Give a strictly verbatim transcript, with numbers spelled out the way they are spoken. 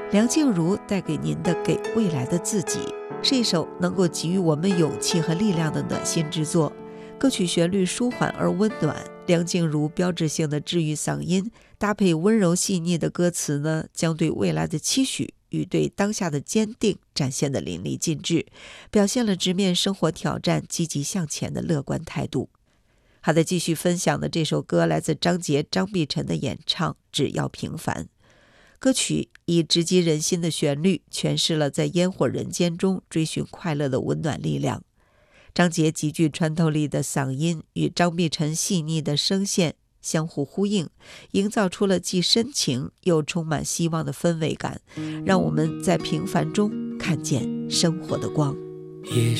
梁静茹带给您的《给未来的自己》是一首能够给予我们勇气和力量的暖心之作。歌曲旋律舒缓而温暖，梁静茹标志性的治愈嗓音搭配温柔细腻的歌词呢，将对未来的期许与对当下的坚定展现得淋漓尽致，表现了直面生活挑战、积极向前的乐观态度。好的，继续分享的这首歌来自张杰、张碧晨的演唱《只要平凡》。歌曲以直击人心的旋律诠释了在烟火人间中追寻快乐的温暖力量。张杰极具穿透力的嗓音与张碧晨细腻的声线相互呼应，营造出了既深情又充满希望的氛围感，让我们在平凡中看见生活的光。 也